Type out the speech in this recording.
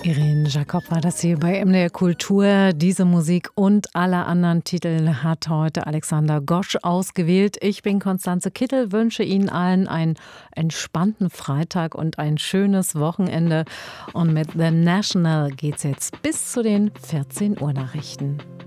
Irene Jacob war das hier bei MDR Kultur. Diese Musik und alle anderen Titel hat heute Alexander Gosch ausgewählt. Ich bin Konstanze Kittel, wünsche Ihnen allen einen entspannten Freitag und ein schönes Wochenende. Und mit The National geht's jetzt bis zu den 14 Uhr Nachrichten.